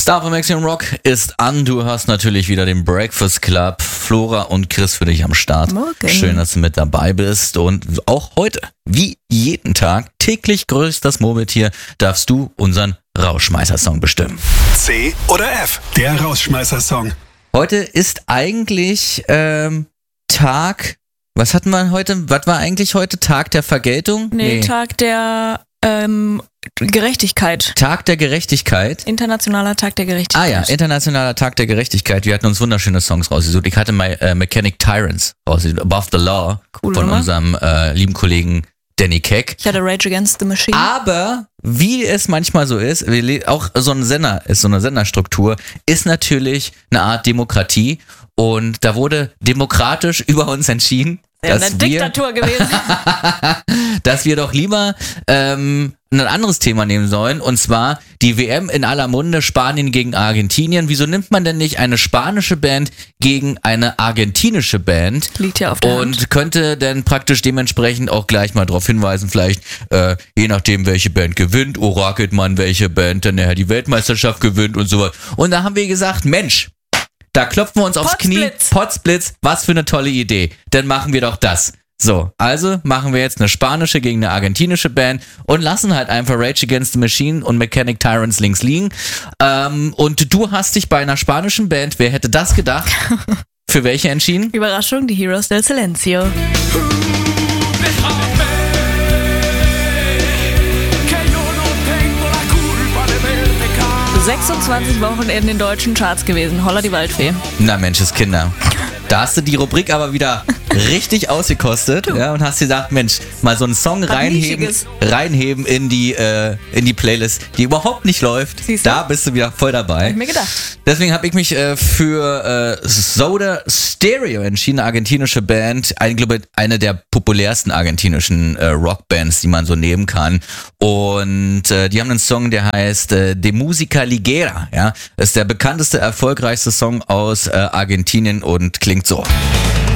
Star von Maximum Rock ist an. Du hast natürlich wieder den Breakfast Club. Flora und Chris für dich am Start. Morgen. Schön, dass du mit dabei bist. Und auch heute, wie jeden Tag, täglich grüßt das Murmeltier, darfst du unseren Rausschmeißer-Song bestimmen. C oder F, der Rausschmeißer-Song. Heute ist eigentlich Tag... Was hatten wir heute? Was war eigentlich heute? Tag der Vergeltung? Nee, Tag der Gerechtigkeit. Tag der Gerechtigkeit. Internationaler Tag der Gerechtigkeit. Ah ja, Internationaler Tag der Gerechtigkeit. Wir hatten uns wunderschöne Songs rausgesucht. Ich hatte Mechanic Tyrants rausgesucht, Above the Law, Cool, von oder? unserem lieben Kollegen Danny Keck. Ich hatte Rage Against the Machine. Aber wie es manchmal so ist, auch so ein Sender ist, so eine Senderstruktur, ist natürlich eine Art Demokratie. Und da wurde demokratisch über uns entschieden, Ja, eine Diktatur gewesen. dass wir doch lieber ein anderes Thema nehmen sollen, und zwar die WM in aller Munde, Spanien gegen Argentinien. Wieso nimmt man denn nicht eine spanische Band gegen eine argentinische Band? Liegt ja auf der Hand. Und könnte dann praktisch dementsprechend auch gleich mal darauf hinweisen, vielleicht je nachdem, welche Band gewinnt, orakelt man, welche Band dann nachher die Weltmeisterschaft gewinnt und so weiter. Und da haben wir gesagt, Mensch, da klopfen wir uns aufs Knie. Potzblitz, was für eine tolle Idee. Dann machen wir doch das. So, also machen wir jetzt eine spanische gegen eine argentinische Band und lassen halt einfach Rage Against the Machine und Mechanic Tyrants links liegen. Und du hast dich bei einer spanischen Band, wer hätte das gedacht, für welche entschieden? Überraschung, die Heroes del Silencio. 26 Wochen in den deutschen Charts gewesen. Holla die Waldfee. Na Menscheskinder, da hast du die Rubrik aber wieder richtig ausgekostet, ja, und hast gesagt, Mensch, mal so einen Song reinheben in die Playlist, die überhaupt nicht läuft. Siehst du? Da bist du wieder voll dabei. Hab ich mir gedacht. Deswegen habe ich mich für Soda Stereo entschieden, eine argentinische Band, eine der populärsten argentinischen Rockbands, die man so nehmen kann. Und die haben einen Song, der heißt De Música Ligera. Ja, ist der bekannteste, erfolgreichste Song aus Argentinien und klingt so.